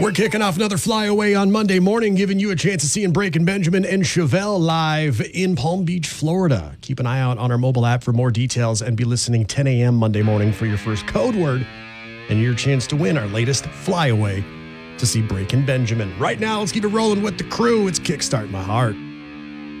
We're kicking off another flyaway on Monday morning, giving you a chance of seeing Breaking Benjamin and Chevelle live in Palm Beach, Florida. Keep an eye out on our mobile app for more details and be listening 10 a.m. Monday morning for your first code word and your chance to win our latest flyaway to see Breaking Benjamin. Right now, let's keep it rolling with the crew. It's Kickstart My Heart.